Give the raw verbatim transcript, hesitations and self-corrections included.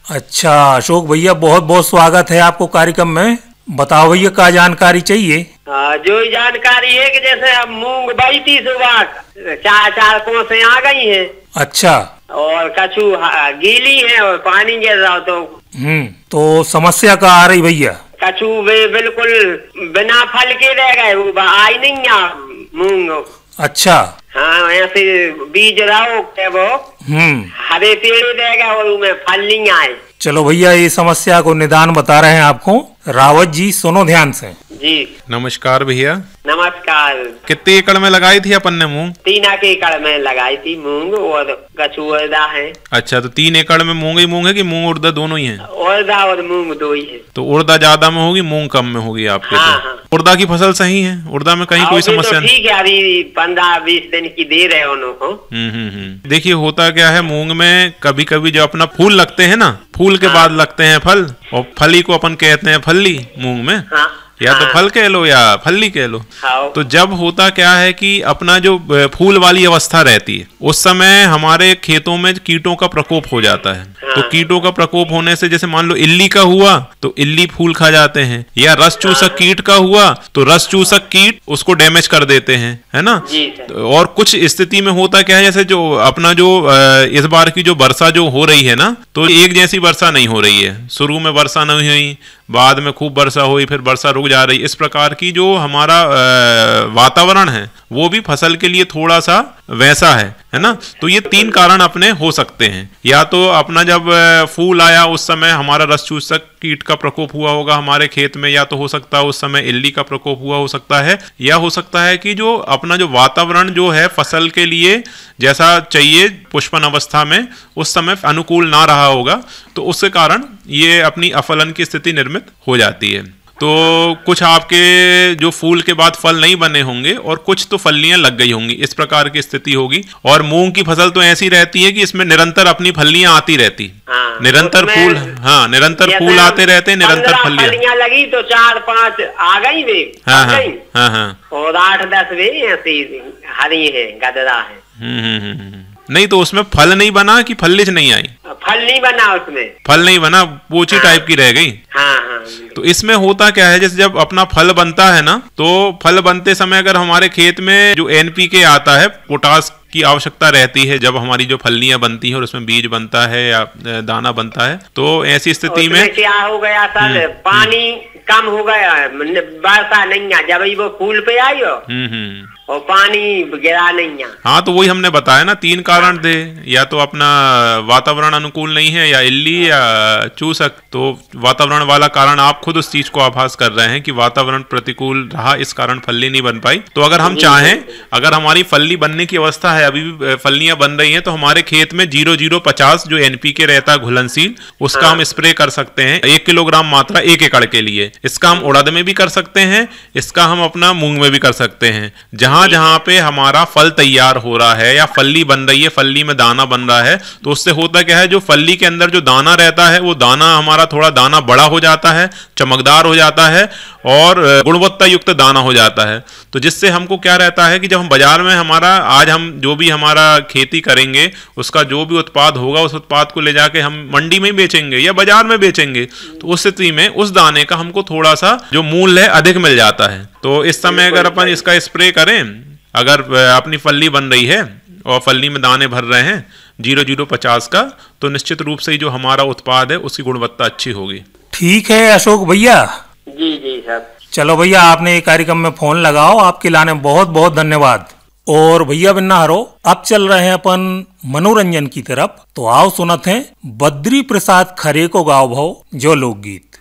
अच्छा अशोक भैया, बहुत बहुत स्वागत है आपको कार्यक्रम में। बताओ भैया क्या जानकारी चाहिए। हाँ, जो जानकारी है कि जैसे अब मूंग बई थी सुबह, चार चार कोसें आ गई हैं। अच्छा। और कछु गीली है और पानी गिर रहा तो हम्म तो समस्या क्या आ रही भैया? कछु वे बिल्कुल बिना फल के रह गए, वो आई नहीं आ मूंग। अच्छा। हाँ, ऐसे बीज रहो के वो हम्म हरे पेड़ रह गए और उनमें फल नहीं आए। चलो भैया, ये समस्या को निदान बता रहे हैं आपको। रावत जी सुनो ध्यान से। जी नमस्कार भैया। नमस्कार। कितने एकड़ में लगाई थी अपन ने मूंग? तीन एकड़ में लगाई थी मूंग और कछु उड़दा है। अच्छा, तो तीन एकड़ में मूंग ही मूंग है कि मूंग उड़दा दोनों ही है? उड़दा और मूंग दो ही है। तो उड़दा ज्यादा में होगी, मूंग कम में होगी आपके? हाँ, तो हाँ। उड़दा की फसल सही है, उड़दा में कहीं कोई समस्या नहीं? ठीक है, अभी पंद्रह बीस दिन की दे रहे उनको। हम्म हम्म हम्म देखिए होता क्या है, मूंग में कभी कभी जो अपना फूल लगते हैं ना, फूल के बाद लगते हैं फल, और फली को अपन कहते हैं फल्ली मूंग में। हाँ, या हाँ। तो फल कह लो या फल्ली कह लो। हाँ। तो जब होता क्या है कि अपना जो फूल वाली अवस्था रहती है उस समय हमारे खेतों में कीटों का प्रकोप हो जाता है। हाँ। तो कीटों का प्रकोप होने से जैसे मान लो इल्ली का हुआ तो इल्ली फूल खा जाते हैं, या रस चूसक कीट का हुआ तो रस चूसक कीट उसको डैमेज कर देते हैं, है ना। जी सर। और कुछ स्थिति में होता क्या है, जैसे जो अपना जो इस बार की जो वर्षा जो हो रही है ना, तो एक जैसी वर्षा नहीं हो रही है। शुरू में वर्षा नहीं हुई, बाद में खूब वर्षा हुई, फिर वर्षा रुक जा रही। इस प्रकार की जो हमारा वातावरण है वो भी फसल के लिए थोड़ा सा वैसा है है ना। तो ये तीन कारण अपने हो सकते हैं। या तो अपना जब फूल आया उस समय हमारा रस चूसक कीट का प्रकोप हुआ होगा हमारे खेत में, या तो हो सकता है उस समय इल्ली का प्रकोप हुआ हो सकता है, या हो सकता है कि जो अपना जो वातावरण जो है फसल के लिए जैसा चाहिए पुष्पन अवस्था में उस समय अनुकूल ना रहा होगा, तो उसके कारण ये अपनी अफलन की स्थिति निर्मित हो जाती है। तो कुछ आपके जो फूल के बाद फल नहीं बने होंगे और कुछ तो फलियां लग गई होंगी, इस प्रकार की स्थिति होगी। और मूंग की फसल तो ऐसी रहती है कि इसमें निरंतर अपनी फलियां आती रहती, हाँ, निरंतर फूल, हाँ निरंतर फूल आते रहते हैं, निरंतर फलियां लगी तो चार पांच आ गई वे। हाँ हाँ हाँ हाँ और आठ दस वे ऐसी हरी है, गदरा है। हम्म हम्म नहीं, तो उसमें फल नहीं बना कि फल्लिच नहीं आई? फल नहीं बना, उसमें फल नहीं बना, पोची टाइप की रह गई। हाँ हाँ। तो इसमें होता क्या है, जैसे जब अपना फल बनता है ना, तो फल बनते समय अगर हमारे खेत में जो एनपीके आता है, पोटास की आवश्यकता रहती है जब हमारी जो फलियां बनती हैं और उसमें बीज बनता है या दाना बनता है, तो ऐसी स्थिति में क्या हो गया सर, पानी कम हो गया, वर्षा नहीं आ, जब वो फूल पे आई हो और पानी गिरा नहीं है। हाँ, तो वही हमने बताया ना, तीन कारण थे, या तो अपना वातावरण अनुकूल नहीं है, या इल्ली या चूसक। तो वातावरण वाला कारण आप खुद उस चीज को आभास कर रहे हैं कि वातावरण प्रतिकूल रहा, इस कारण फल्ली नहीं बन पाई। तो अगर हम चाहें, अगर हमारी फल्ली बनने की अवस्था है, अभी भी फलियां बन रही हैं, तो हमारे खेत में जीरो जीरो पचास जो एनपीके रहता है घुलनशील, उसका हम स्प्रे कर सकते हैं एक किलोग्राम मात्रा एक एकड़ के लिए। इसका हम उड़द में भी कर सकते हैं, इसका हम अपना मूंग में भी कर सकते हैं। जहां जहां पे हमारा फल तैयार हो रहा है या फल्ली बन रही है, फल्ली में दाना बन रहा है, तो उससे होता क्या है, जो फल्ली के अंदर जो दाना रहता है वो दाना हमारा थोड़ा दाना बड़ा हो जाता है, चमकदार हो जाता है और गुणवत्ता युक्त दाना हो जाता है। तो जिससे हमको क्या रहता है कि जब हम बाजार में हमारा आज हम जो भी हमारा खेती करेंगे उसका जो भी उत्पाद होगा उस उत्पाद को ले जाके हम मंडी में बेचेंगे या बाजार में बेचेंगे, तो उस स्थिति में उस दाने का हमको थोड़ा सा जो मूल्य है अधिक मिल जाता है। तो इस समय अगर अपन इसका स्प्रे करें, अगर अपनी फल्ली बन रही है और फल्ली में दाने भर रहे हैं जीरो जीरो पचास का, तो निश्चित रूप से जो हमारा उत्पाद है उसकी गुणवत्ता अच्छी होगी। ठीक है अशोक भैया। जी जी सर। चलो भैया, आपने ये कार्यक्रम में फोन लगाओ, आपके लाने बहुत बहुत धन्यवाद। और भैया बिन्ना हरो, अब चल रहे हैं अपन मनोरंजन की तरफ। तो आओ सुनत हैं बद्री प्रसाद खरे को गाओ भाव जो लोकगीत।